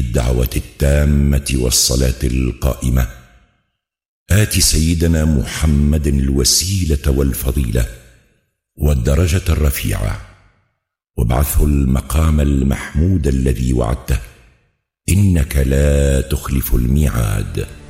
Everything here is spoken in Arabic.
الدعوة التامة والصلاة القائمة آت سيدنا محمد الوسيلة والفضيلة والدرجة الرفيعة وابعثه المقام المحمود الذي وعدته إنك لا تخلف الميعاد.